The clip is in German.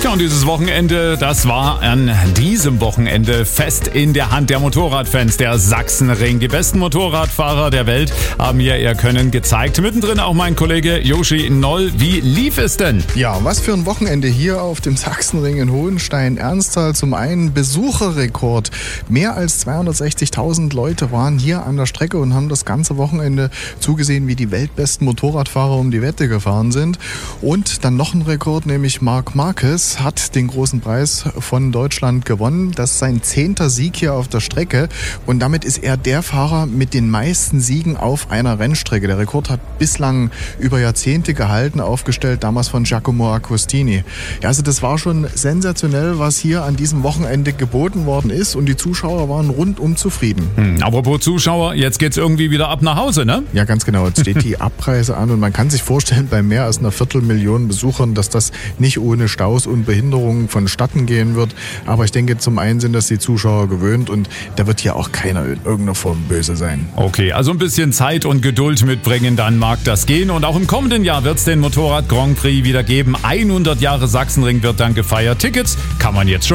Tja, und dieses Wochenende, das war an diesem Wochenende fest in der Hand der Motorradfans, der Sachsenring. Die besten Motorradfahrer der Welt haben hier ihr Können gezeigt. Mittendrin auch mein Kollege Yoshi Noll. Wie lief es denn? Ja, was für ein Wochenende hier auf dem Sachsenring in Hohenstein-Ernsthal. Zum einen Besucherrekord. Mehr als 260.000 Leute waren hier an der Strecke und haben das ganze Wochenende zugesehen, wie die weltbesten Motorradfahrer um die Wette gefahren sind. Und dann noch ein Rekord, nämlich Marc Marquez hat den großen Preis von Deutschland gewonnen. Das ist sein 10. Sieg hier auf der Strecke und damit ist er der Fahrer mit den meisten Siegen auf einer Rennstrecke. Der Rekord hat bislang über Jahrzehnte gehalten, aufgestellt damals von Giacomo Agostini. Ja, also das war schon sensationell, was hier an diesem Wochenende geboten worden ist und die Zuschauer waren rundum zufrieden. Apropos Zuschauer, jetzt geht's irgendwie wieder ab nach Hause, ne? Ja, ganz genau. Jetzt steht die Abreise an und man kann sich vorstellen, bei mehr als einer Viertelmillion Besuchern, dass das nicht ohne Staus und Behinderungen vonstatten gehen wird. Aber ich denke, zum einen sind das die Zuschauer gewöhnt und da wird hier auch keiner in irgendeiner Form böse sein. Okay, also ein bisschen Zeit und Geduld mitbringen, dann mag das gehen. Und auch im kommenden Jahr wird es den Motorrad Grand Prix wieder geben. 100 Jahre Sachsenring wird dann gefeiert. Tickets kann man jetzt schon